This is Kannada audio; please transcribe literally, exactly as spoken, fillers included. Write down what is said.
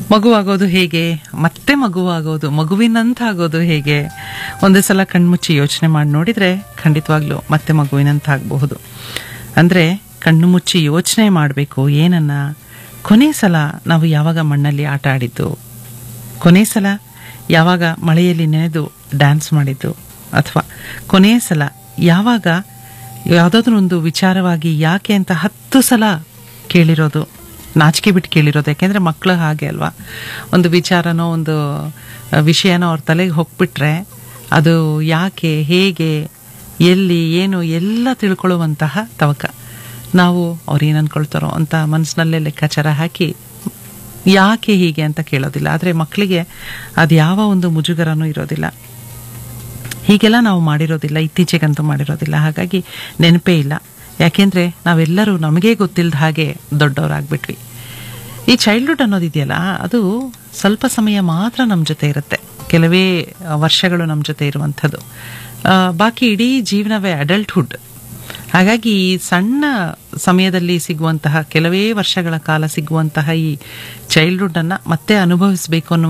ಮಗುವಾಗೋದು ಹೇಗೆ, ಮತ್ತೆ ಮಗುವಾಗೋದು, ಮಗುವಿನಂತಾಗೋದು ಹೇಗೆ? ಒಂದೇ ಸಲ ಕಣ್ಮುಚ್ಚಿ ಯೋಚನೆ ಮಾಡಿ ನೋಡಿದ್ರೆ ಖಂಡಿತವಾಗ್ಲೂ ಮತ್ತೆ ಮಗುವಿನಂತಾಗಬಹುದು. ಅಂದರೆ ಕಣ್ಣು ಮುಚ್ಚಿ ಯೋಚನೆ ಮಾಡಬೇಕು ಏನನ್ನ. ಕೊನೆ ಸಲ ನಾವು ಯಾವಾಗ ಮಣ್ಣಲ್ಲಿ ಆಟ ಆಡಿದ್ದು, ಕೊನೆ ಸಲ ಯಾವಾಗ ಮಳೆಯಲ್ಲಿ ನೆನೆದು ಡ್ಯಾನ್ಸ್ ಮಾಡಿದ್ದು, ಅಥವಾ ಕೊನೆ ಸಲ ಯಾವಾಗ ಯಾವುದಾದ್ರೂ ಒಂದು ವಿಚಾರವಾಗಿ ಯಾಕೆ ಅಂತ ಹತ್ತು ಸಲ ಕೇಳಿರೋದು, ನಾಚಿಕೆ ಬಿಟ್ಟು ಕೇಳಿರೋದು. ಯಾಕೆಂದರೆ ಮಕ್ಕಳು ಹಾಗೆ ಅಲ್ವಾ, ಒಂದು ವಿಚಾರನೋ ಒಂದು ವಿಷಯನೋ ಅವ್ರ ತಲೆಗೆ ಹೋಗ್ಬಿಟ್ರೆ ಅದು ಯಾಕೆ, ಹೇಗೆ, ಎಲ್ಲಿ, ಏನು ಎಲ್ಲ ತಿಳ್ಕೊಳ್ಳುವಂತಹ ತವಕ. ನಾವು ಅವ್ರು ಏನು ಅಂದ್ಕೊಳ್ತಾರೋ ಅಂತ ಮನಸ್ಸಿನಲ್ಲೇ ಲೆಕ್ಕಾಚಾರ ಹಾಕಿ ಯಾಕೆ ಹೀಗೆ ಅಂತ ಕೇಳೋದಿಲ್ಲ. ಆದರೆ ಮಕ್ಕಳಿಗೆ ಅದು ಯಾವ ಒಂದು ಮುಜುಗರನೂ ಇರೋದಿಲ್ಲ. ಹೀಗೆಲ್ಲ ನಾವು ಮಾಡಿರೋದಿಲ್ಲ, ಇತ್ತೀಚೆಗಂತೂ ಮಾಡಿರೋದಿಲ್ಲ. ಹಾಗಾಗಿ ನೆನಪೇ ಇಲ್ಲ. ಯಾಕೆಂದರೆ ನಾವೆಲ್ಲರೂ ನಮಗೇ ಗೊತ್ತಿಲ್ಲದ ಹಾಗೆ ದೊಡ್ಡವರಾಗ್ಬಿಟ್ವಿ. ಈ ಚೈಲ್ಡ್ಹುಡ್ ಅನ್ನೋದಿದೆಯಲ್ಲ, ಅದು ಸ್ವಲ್ಪ ಸಮಯ ಮಾತ್ರ ನಮ್ಮ ಜೊತೆ ಇರುತ್ತೆ, ಕೆಲವೇ ವರ್ಷಗಳು ನಮ್ಮ ಜೊತೆ ಇರುವಂಥದ್ದು. ಬಾಕಿ ಇಡೀ ಜೀವನವೇ ಅಡಲ್ಟ್ಹುಡ್. ಹಾಗಾಗಿ ಈ ಸಣ್ಣ ಸಮಯದಲ್ಲಿ ಸಿಗುವಂತಹ, ಕೆಲವೇ ವರ್ಷಗಳ ಕಾಲ ಸಿಗುವಂತಹ ಈ ಚೈಲ್ಡ್ಹುಡ್ಡನ್ನು ಮತ್ತೆ ಅನುಭವಿಸಬೇಕು ಅನ್ನೋ